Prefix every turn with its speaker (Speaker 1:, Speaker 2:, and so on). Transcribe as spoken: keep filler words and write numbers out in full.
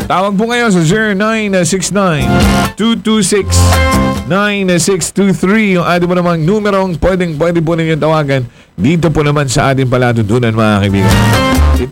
Speaker 1: Tawag po kayo sa zero nine six nine, two two six, nine six two three. Yung ating mo namang numerong pwedeng pwede po ninyo tawagan dito po naman sa ating palatuntunan, mga kaibigan.